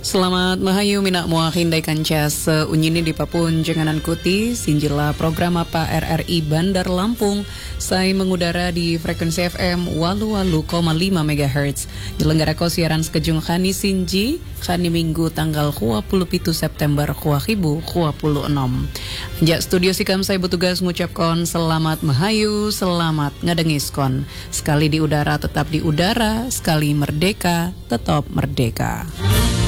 Selamat mahayu minak muah hindai kanca seunyini di papun janganan kuti sinjila program apa RRI Bandar Lampung saya mengudara di frekuensi FM 88,5 MHz nyelenggara ko siaran sekejung khani sinji khani minggu tanggal 27 September 2026 Anjak studio sikam saya bertugas ngucapkan selamat mahayu selamat ngadengiskon sekali di udara tetap di udara sekali merdeka tetap merdeka.